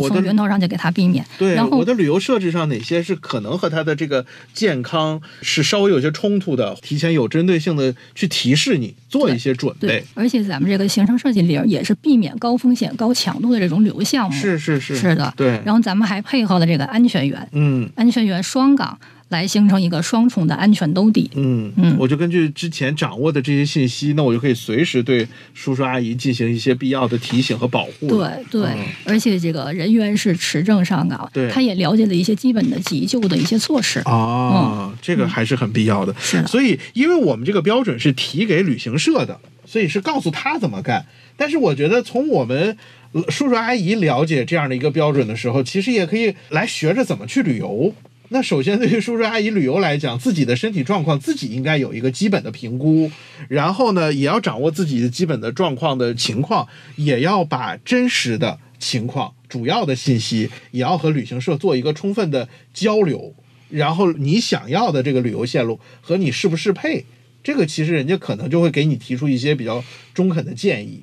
从源头上就给他避免。 对， 然后我的旅游设置上哪些是可能和他的这个健康是稍微有些冲突的，提前有针对性的去提示你，做一些准备。 对，而且咱们这个行程设计里也是避免高风险、高强度的这种旅游项目。是的， 对。 然后咱们还配合了这个安全员，安全员双岗。来形成一个双重的安全兜底。 我就根据之前掌握的这些信息，那我就可以随时对叔叔阿姨进行一些必要的提醒和保护。 对，而且这个人员是持证上岗，他也了解了一些基本的急救的一些措施。 这个还是很必要的。所以，因为我们这个标准是提给旅行社的，所以是告诉他怎么干。但是我觉得从我们叔叔阿姨了解这样的一个标准的时候，其实也可以来学着怎么去旅游。那首先对于叔叔阿姨旅游来讲，自己的身体状况自己应该有一个基本的评估，然后呢也要掌握自己的基本的状况的情况，也要把真实的情况主要的信息也要和旅行社做一个充分的交流，然后你想要的这个旅游线路和你适不适配，这个其实人家可能就会给你提出一些比较中肯的建议。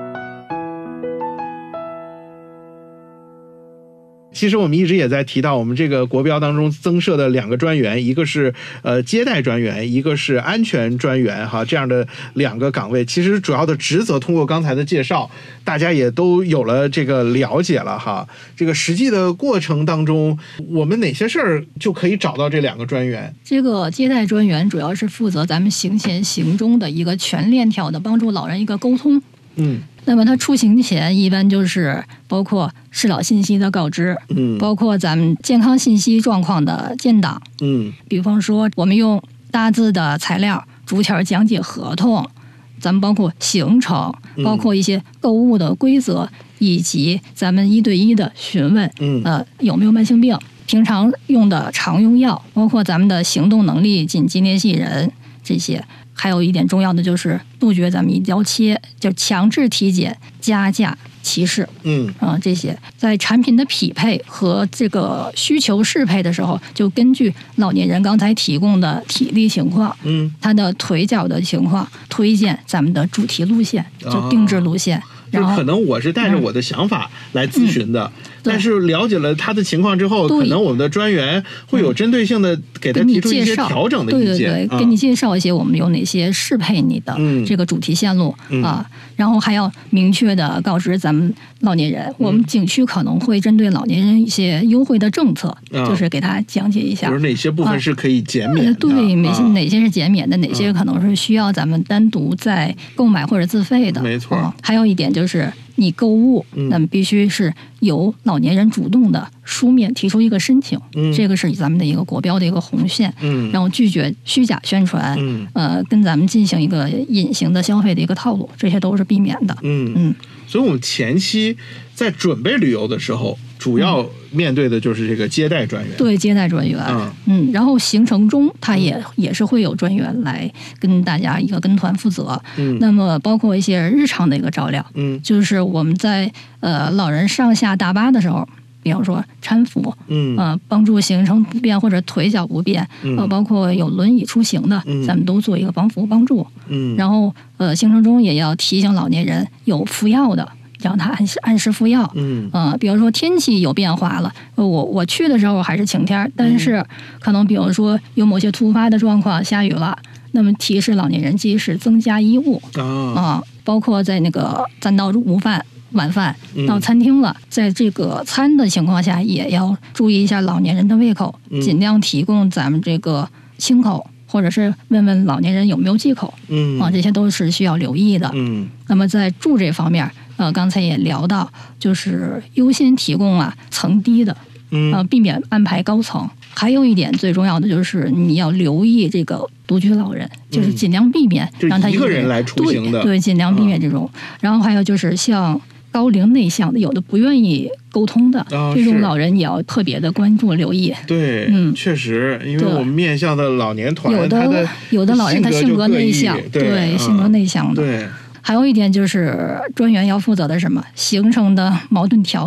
其实我们一直也在提到我们这个国标当中增设的2个专员，一个是接待专员，一个是安全专员哈，这样的2个岗位，其实主要的职责通过刚才的介绍，大家也都有了这个了解了哈。这个实际的过程当中，我们哪些事儿就可以找到这2个专员？ 这个接待专员主要是负责咱们行前行中的一个全链条的帮助老人一个沟通。那么他出行前一般就是包括适老信息的告知，包括咱们健康信息状况的建档，比方说我们用大字的材料逐条讲解合同，咱们包括行程，包括一些购物的规则，以及咱们1对1的询问，有没有慢性病，平常用的常用药，包括咱们的行动能力紧急联系人这些。还有一点重要的就是杜绝咱们一刀切，就强制体检、加价、歧视，这些在产品的匹配和这个需求适配的时候，就根据老年人刚才提供的体力情况，他的腿脚的情况，推荐咱们的主题路线，就定制路线。 就可能我是带着我的想法来咨询的，但是了解了他的情况之后，可能我们的专员会有针对性的给他提出一些调整的意见， 给你介绍一些我们有哪些适配你的这个主题线路然后还要明确的告知咱们老年人，我们景区可能会针对老年人一些优惠的政策，就是给他讲解一下， 就是哪些部分是可以减免的， 对，哪些是减免的，哪些可能是需要咱们单独再购买或者自费的， 没错。 还有一点就是你购物，那么必须是由老年人主动的书面提出一个申请，这个是咱们的一个国标的一个红线，然后拒绝虚假宣传，跟咱们进行一个隐形的消费的一个套路，这些都是避免的。 所以我们前期在准备旅游的时候，主要面对的就是这个接待专员， 对，接待专员，然后行程中他也是会有专员来跟大家一个跟团负责，那么包括一些日常的一个照料，就是我们在老人上下大巴的时候，比方说搀扶，帮助行程不便或者腿脚不便，包括有轮椅出行的，咱们都做一个帮扶帮助，然后行程中也要提醒老年人有服药的，让他按时服药，比如说天气有变化了，我去的时候还是晴天，但是可能比如说有某些突发的状况，下雨了，那么提示老年人及时增加衣物，包括在那个咱到午饭晚饭到餐厅了，在这个餐的情况下，也要注意一下老年人的胃口，尽量提供咱们这个清口，或者是问问老年人有没有忌口，这些都是需要留意的。那么在住这方面，刚才也聊到，就是优先提供层低的，避免安排高层。还有一点最重要的就是你要留意这个独居老人，就是尽量避免让他一个人来出行的， 对，尽量避免这种。然后还有就是像高龄内向的，有的不愿意沟通的，这种老人也要特别的关注留意。 对，确实，因为我们面向的老年团， 有的老人他性格内向，对，性格内向的。 对， 还有一点就是专员要负责的什么行程的矛盾调解，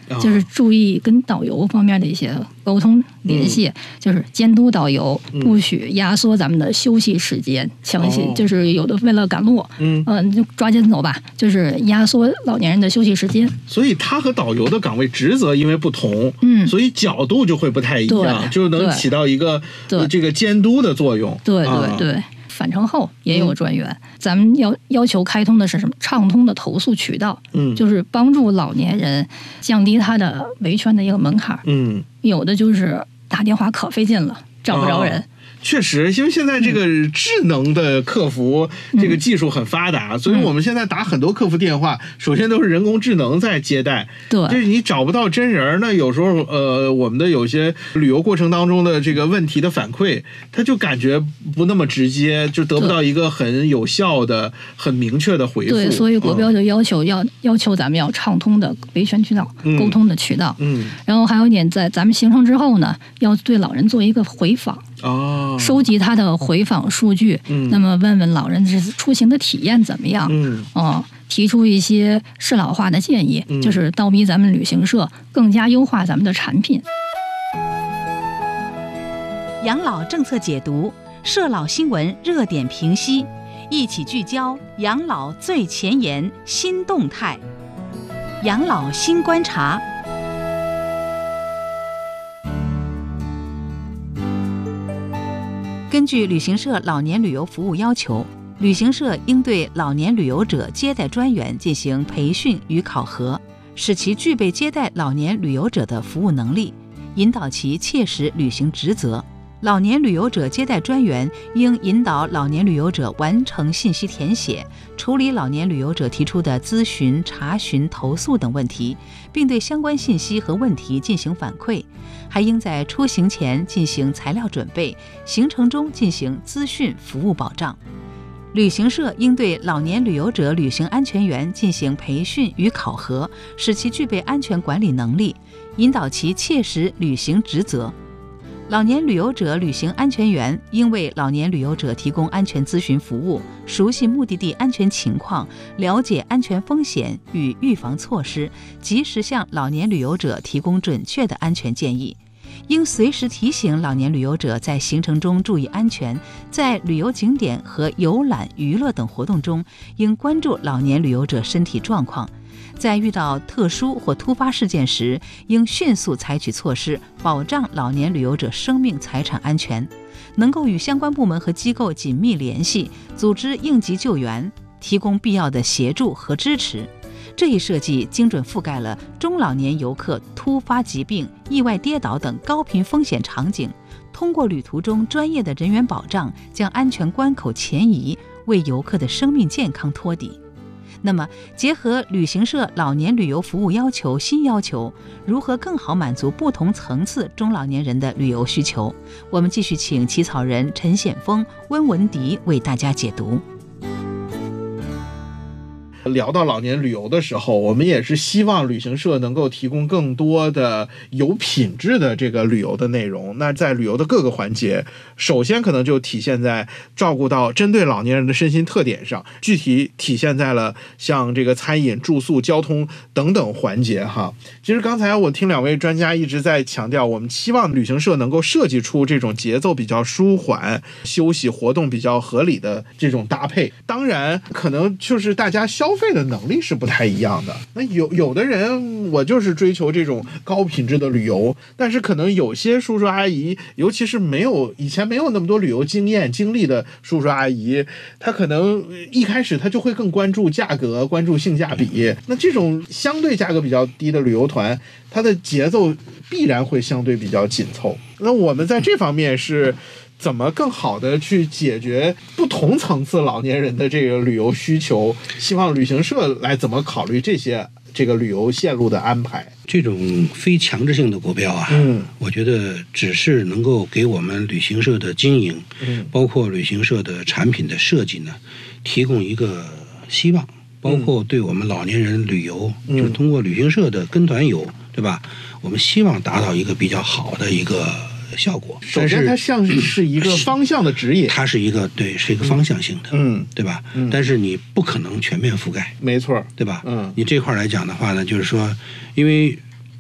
就是注意跟导游方面的一些沟通联系，就是监督导游，不许压缩咱们的休息时间，强行就是有的为了赶路，就抓紧走吧，就是压缩老年人的休息时间。 所以他和导游的岗位职责因为不同，所以角度就会不太一样，就能起到一个这个监督的作用。 对。返程后也有专员，咱们要求开通的是什么？畅通的投诉渠道，就是帮助老年人降低他的维权的一个门槛。有的就是打电话可费劲了，找不着人。 确实，因为现在这个智能的客服这个技术很发达，所以我们现在打很多客服电话，首先都是人工智能在接待。 对， 就是你找不到真人，那有时候我们的有些旅游过程当中的这个问题的反馈，他就感觉不那么直接，就得不到一个很有效的、很明确的回复。 对，所以国标就要求咱们要畅通的维权渠道、沟通的渠道。然后还有一点，在咱们行程之后呢，要对老人做一个回访。收集他的回访数据，那么问问老人这出行的体验怎么样？提出一些适老化的建议，就是倒逼咱们旅行社更加优化咱们的产品。 养老政策解读，社老新闻热点评析，一起聚焦养老最前沿新动态，养老新观察。根据旅行社老年旅游服务要求，旅行社应对老年旅游者接待专员进行培训与考核，使其具备接待老年旅游者的服务能力，引导其切实履行职责。老年旅游者接待专员应引导老年旅游者完成信息填写，处理老年旅游者提出的咨询、查询、投诉等问题，并对相关信息和问题进行反馈，还应在出行前进行材料准备，行程中进行资讯服务保障。旅行社应对老年旅游者旅行安全员进行培训与考核，使其具备安全管理能力，引导其切实履行职责。老年旅游者旅行安全员应为老年旅游者提供安全咨询服务，熟悉目的地安全情况，了解安全风险与预防措施，及时向老年旅游者提供准确的安全建议。应随时提醒老年旅游者在行程中注意安全，在旅游景点和游览、娱乐等活动中，应关注老年旅游者身体状况。在遇到特殊或突发事件时，应迅速采取措施，保障老年旅游者生命财产安全，能够与相关部门和机构紧密联系，组织应急救援，提供必要的协助和支持。这一设计精准覆盖了中老年游客突发疾病、意外跌倒等高频风险场景，通过旅途中专业的人员保障，将安全关口前移，为游客的生命健康托底。那么，结合旅行社老年旅游服务要求新要求，如何更好满足不同层次中老年人的旅游需求？我们继续请起草人陈显峰、温文迪为大家解读。 聊到老年旅游的时候，我们也是希望旅行社能够提供更多的有品质的这个旅游的内容。那在旅游的各个环节，首先可能就体现在照顾到针对老年人的身心特点上，具体体现在了像这个餐饮、住宿、交通等等环节哈。其实刚才我听两位专家一直在强调，我们期望旅行社能够设计出这种节奏比较舒缓、休息活动比较合理的这种搭配。当然，可能就是大家消费的能力是不太一样的。那有的人我就是追求这种高品质的旅游，但是可能有些叔叔阿姨，尤其是以前没有那么多旅游经验经历的叔叔阿姨，他可能一开始他就会更关注价格，关注性价比。那这种相对价格比较低的旅游团，它的节奏必然会相对比较紧凑。那我们在这方面是怎么更好的去解决不同层次老年人的这个旅游需求？希望旅行社来怎么考虑这个旅游线路的安排？ 这种非强制性的国标啊，我觉得只是能够给我们旅行社的经营，包括旅行社的产品的设计呢，提供一个希望，包括对我们老年人旅游，就是通过旅行社的跟团游，对吧？我们希望达到一个比较好的一个效果。 首先它像是一个方向的指引， 它是一个方向性的，对吧？但是你不可能全面覆盖， 没错， 对吧？你这块来讲的话呢，就是说，因为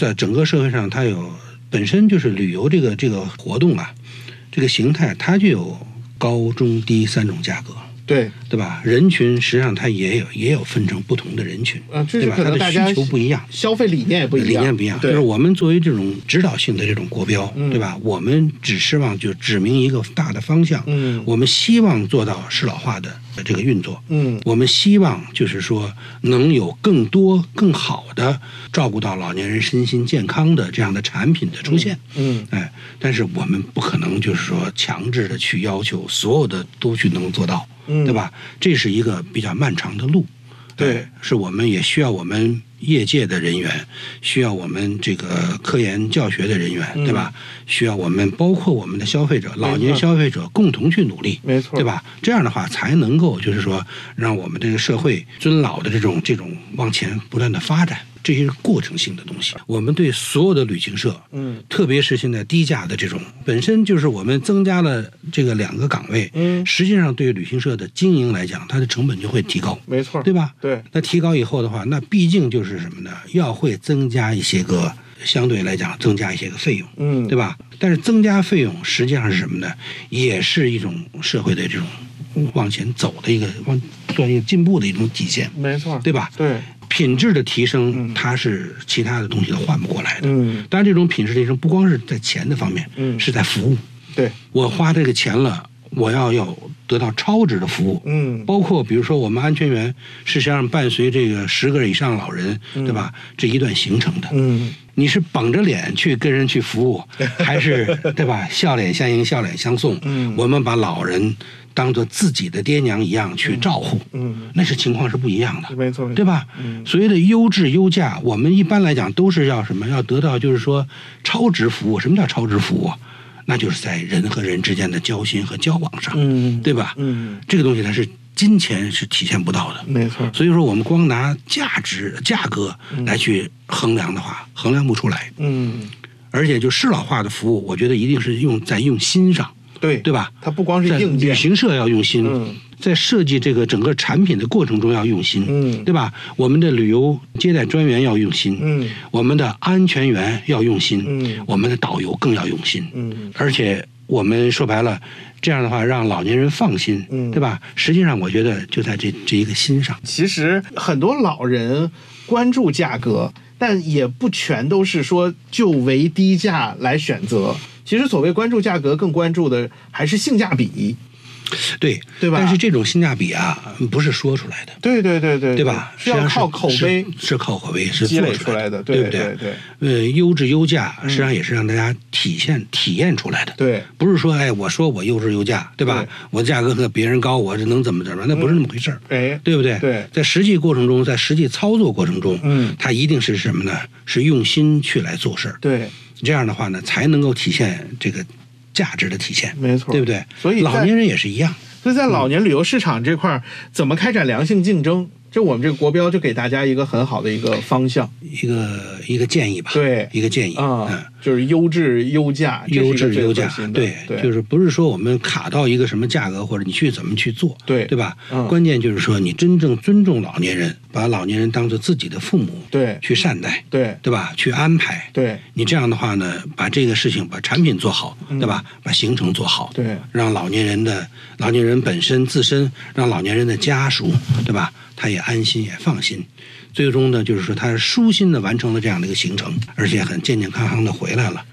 在整个社会上，它有本身就是旅游这个活动啊，这个形态它就有高中低3种价格。 对吧？人群实际上它也有分成不同的人群， 对吧？它的需求不一样，消费理念也不一样。 就是我们作为这种指导性的这种国标，对吧？我们只希望就指明一个大的方向，我们希望做到适老化的这个运作，我们希望就是说能有更多更好的照顾到老年人身心健康的这样的产品的出现，但是我们不可能就是说强制的去要求所有的都去能做到。对吧？这是一个比较漫长的路， 对， 是我们也需要我们业界的人员，需要我们这个科研教学的人员，对吧？需要我们包括我们的消费者、老年消费者共同去努力， 没错， 对吧？这样的话才能够就是说让我们这个社会尊老的这种往前不断的发展。这些是过程性的东西。我们对所有的旅行社，特别是现在低价的这种，本身就是我们增加了这个2个岗位，实际上对于旅行社的经营来讲，它的成本就会提高， 没错， 对吧？ 对， 那提高以后的话，那毕竟就是什么呢？要会增加一些个相对来讲增加一些个费用，对吧？但是增加费用实际上是什么呢？也是一种社会的这种往前走的一个算一个进步的一种体现， 没错， 对吧？ 对。 品质的提升，它是其他的东西都换不过来的。当然，这种品质提升不光是在钱的方面，是在服务。 对， 我花这个钱了，我要得到超值的服务。包括比如说我们安全员，事实上伴随这个10个以上老人，对吧？这一段行程的。你是绷着脸去跟人去服务，还是对吧？笑脸相迎，笑脸相送。我们把老人当做自己的爹娘一样去照顾，那是情况是不一样的， 没错， 对吧？所谓的优质优价，我们一般来讲都是要什么？要得到就是说超值服务。什么叫超值服务？那就是在人和人之间的交心和交往上，对吧？这个东西它是金钱是体现不到的， 没错。 所以说我们光拿价格来去衡量的话，衡量不出来。而且就适老化的服务，我觉得一定是用心上。对吧？ 它不光是硬件， 旅行社要用心，在设计这个整个产品的过程中要用心，对吧？我们的旅游接待专员要用心，我们的安全员要用心，我们的导游更要用心，而且我们说白了，这样的话让老年人放心，对吧？实际上我觉得就在这一个心上。 其实很多老人关注价格，但也不全都是说就为低价来选择。其实所谓关注价格，更关注的还是性价比， 对吧？但是这种性价比啊，不是说出来的，对吧？ 是要靠口碑， 是靠口碑，是积累出来的， 对不对？优质优价实际上也是让大家体验出来的， 对， 不是说我说我优质优价，对吧？我的价格和别人高，我这能怎么着？那不是那么回事儿，对不对？ 对， 在实际过程中，在实际操作过程中，它一定是什么呢？是用心去来做事儿， 对。 这样的话呢，才能够体现这个价值的体现， 没错， 对不对？ 所以老年人也是一样。 所以在老年旅游市场这块怎么开展良性竞争？这我们这个国标就给大家一个很好的一个方向， 一个建议吧。 对， 一个建议就是优质优价， 对，就是不是说我们卡到一个什么价格，或者你去怎么去做，对吧？关键就是说你真正尊重老年人，把老年人当做自己的父母， 对， 去善待， 对吧？去安排， 对， 你这样的话呢，把这个事情，把产品做好，对吧？把行程做好， 对， 让老年人本身自身，让老年人的家属，对吧？他也安心也放心，最终呢，就是说他舒心的完成了这样的一个行程，而且很健健康康的回来了。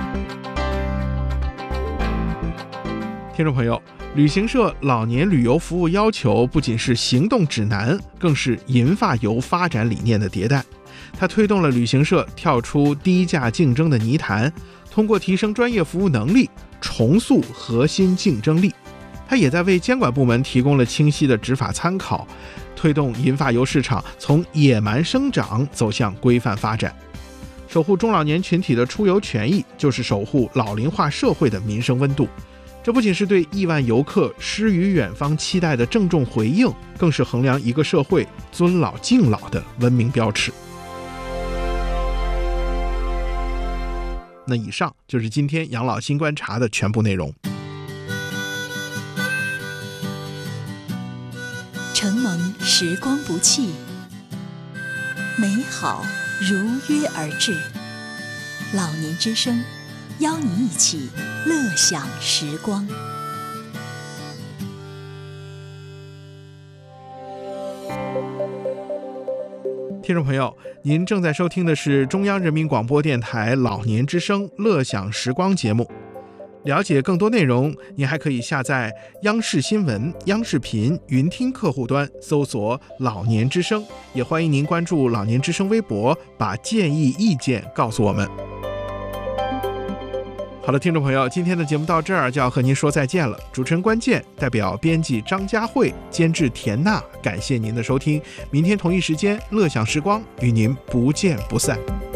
听众朋友，旅行社老年旅游服务要求不仅是行动指南，更是银发游发展理念的迭代。它推动了旅行社跳出低价竞争的泥潭，通过提升专业服务能力，重塑核心竞争力。它也在为监管部门提供了清晰的执法参考，推动银发游市场从野蛮生长走向规范发展。守护中老年群体的出游权益，就是守护老龄化社会的民生温度。这不仅是对亿万游客诗与远方期待的郑重回应，更是衡量一个社会尊老敬老的文明标尺。那以上就是今天养老新观察的全部内容。 承蒙时光不弃，美好如约而至。 老年之声，邀您一起乐享时光。 听众朋友，您正在收听的是中央人民广播电台老年之声乐享时光节目。了解更多内容，您还可以下载央视新闻、央视频云听客户端，搜索老年之声。也欢迎您关注老年之声微博，把建议意见告诉我们。好的，听众朋友，今天的节目到这儿就要和您说再见了。主持人关键，代表编辑张佳慧，监制田娜，感谢您的收听。明天同一时间，乐享时光与您不见不散。